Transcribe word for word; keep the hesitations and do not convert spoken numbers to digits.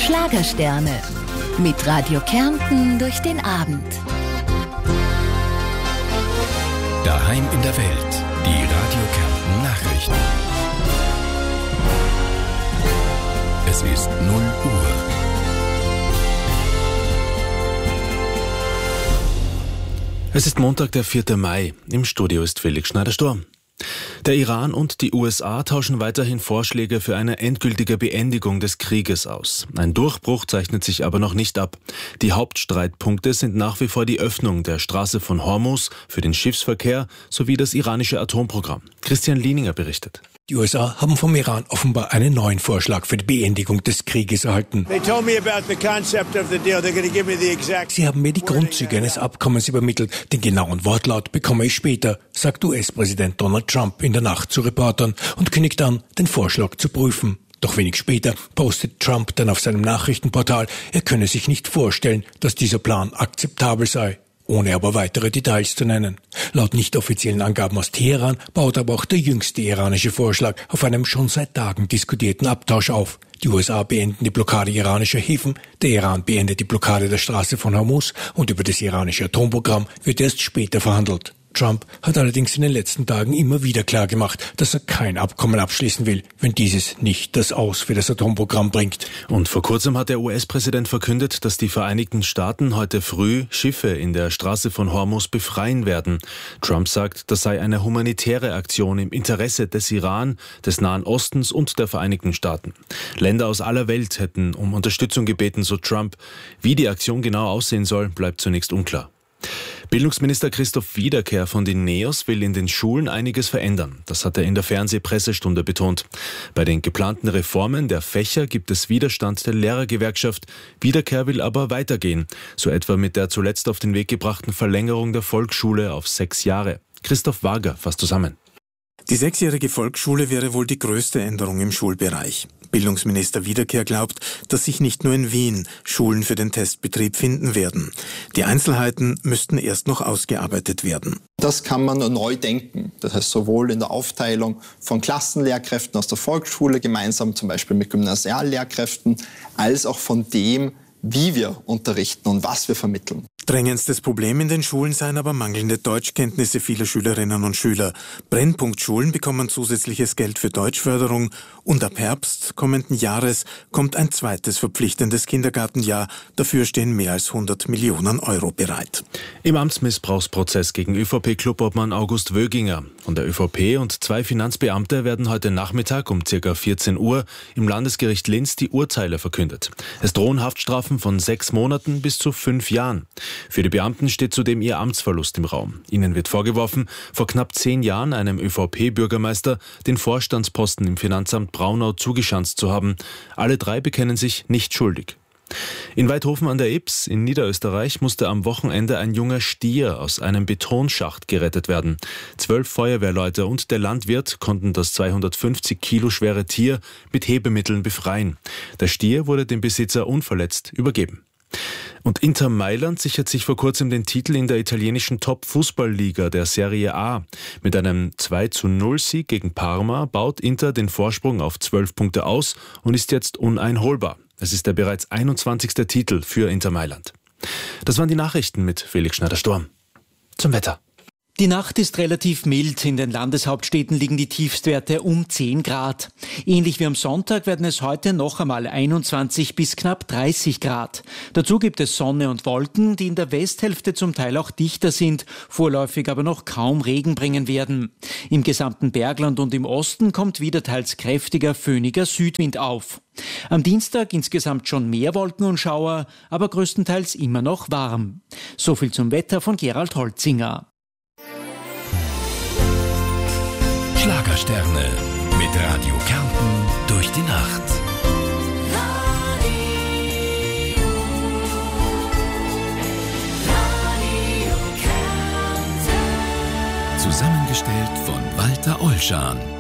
Schlagersterne. Mit Radio Kärnten durch den Abend. Daheim in der Welt. Die Radio Kärnten Nachrichten. Es ist null Uhr. Es ist Montag, der vierte Mai. Im Studio ist Felix Schneider-Sturm. Der Iran und die U S A tauschen weiterhin Vorschläge für eine endgültige Beendigung des Krieges aus. Ein Durchbruch zeichnet sich aber noch nicht ab. Die Hauptstreitpunkte sind nach wie vor die Öffnung der Straße von Hormuz für den Schiffsverkehr sowie das iranische Atomprogramm. Christian Lieninger berichtet. Die U S A haben vom Iran offenbar einen neuen Vorschlag für die Beendigung des Krieges erhalten. Sie haben mir die Grundzüge eines Abkommens übermittelt. Den genauen Wortlaut bekomme ich später, sagt U S-Präsident Donald Trump in der Nacht zu Reportern und kündigt an, den Vorschlag zu prüfen. Doch wenig später postet Trump dann auf seinem Nachrichtenportal, er könne sich nicht vorstellen, dass dieser Plan akzeptabel sei, ohne aber weitere Details zu nennen. Laut nicht offiziellen Angaben aus Teheran baut aber auch der jüngste iranische Vorschlag auf einem schon seit Tagen diskutierten Abtausch auf. Die U S A beenden die Blockade iranischer Häfen, der Iran beendet die Blockade der Straße von Hormuz und über das iranische Atomprogramm wird erst später verhandelt. Trump hat allerdings in den letzten Tagen immer wieder klargemacht, dass er kein Abkommen abschließen will, wenn dieses nicht das Aus für das Atomprogramm bringt. Und vor kurzem hat der U S-Präsident verkündet, dass die Vereinigten Staaten heute früh Schiffe in der Straße von Hormuz befreien werden. Trump sagt, das sei eine humanitäre Aktion im Interesse des Iran, des Nahen Ostens und der Vereinigten Staaten. Länder aus aller Welt hätten um Unterstützung gebeten, so Trump. Wie die Aktion genau aussehen soll, bleibt zunächst unklar. Bildungsminister Christoph Wiederkehr von den NEOS will in den Schulen einiges verändern. Das hat er in der Fernsehpressestunde betont. Bei den geplanten Reformen der Fächer gibt es Widerstand der Lehrergewerkschaft. Wiederkehr will aber weitergehen, so etwa mit der zuletzt auf den Weg gebrachten Verlängerung der Volksschule auf sechs Jahre. Christoph Wager fasst zusammen. Die sechsjährige Volksschule wäre wohl die größte Änderung im Schulbereich. Bildungsminister Wiederkehr glaubt, dass sich nicht nur in Wien Schulen für den Testbetrieb finden werden. Die Einzelheiten müssten erst noch ausgearbeitet werden. Das kann man neu denken. Das heißt sowohl in der Aufteilung von Klassenlehrkräften aus der Volksschule, gemeinsam zum Beispiel mit Gymnasiallehrkräften, als auch von dem, wie wir unterrichten und was wir vermitteln. Drängendstes Problem in den Schulen seien aber mangelnde Deutschkenntnisse vieler Schülerinnen und Schüler. Brennpunktschulen bekommen zusätzliches Geld für Deutschförderung und ab Herbst kommenden Jahres kommt ein zweites verpflichtendes Kindergartenjahr. Dafür stehen mehr als hundert Millionen Euro bereit. Im Amtsmissbrauchsprozess gegen ÖVP-Clubobmann August Wöginger von der ÖVP und zwei Finanzbeamte werden heute Nachmittag um ca. vierzehn Uhr im Landesgericht Linz die Urteile verkündet. Es drohen Haftstrafen von sechs Monaten bis zu fünf Jahren. Für die Beamten steht zudem ihr Amtsverlust im Raum. Ihnen wird vorgeworfen, vor knapp zehn Jahren einem ÖVP-Bürgermeister den Vorstandsposten im Finanzamt Braunau zugeschanzt zu haben. Alle drei bekennen sich nicht schuldig. In Weidhofen an der Ybbs in Niederösterreich musste am Wochenende ein junger Stier aus einem Betonschacht gerettet werden. Zwölf Feuerwehrleute und der Landwirt konnten das zweihundertfünfzig Kilo schwere Tier mit Hebemitteln befreien. Der Stier wurde dem Besitzer unverletzt übergeben. Und Inter Mailand sichert sich vor kurzem den Titel in der italienischen Top-Fußballliga der Serie A. Mit einem zwei zu null Sieg gegen Parma baut Inter den Vorsprung auf zwölf Punkte aus und ist jetzt uneinholbar. Es ist der bereits einundzwanzigste Titel für Inter Mailand. Das waren die Nachrichten mit Felix Schneider-Sturm. Zum Wetter. Die Nacht ist relativ mild. In den Landeshauptstädten liegen die Tiefstwerte um zehn Grad. Ähnlich wie am Sonntag werden es heute noch einmal einundzwanzig bis knapp dreißig Grad. Dazu gibt es Sonne und Wolken, die in der Westhälfte zum Teil auch dichter sind, vorläufig aber noch kaum Regen bringen werden. Im gesamten Bergland und im Osten kommt wieder teils kräftiger, föhniger Südwind auf. Am Dienstag insgesamt schon mehr Wolken und Schauer, aber größtenteils immer noch warm. So viel zum Wetter von Gerald Holzinger. Schlagersterne mit Radio Kärnten durch die Nacht. Radio, Radio Kärnten. Zusammengestellt von Walter Olschan.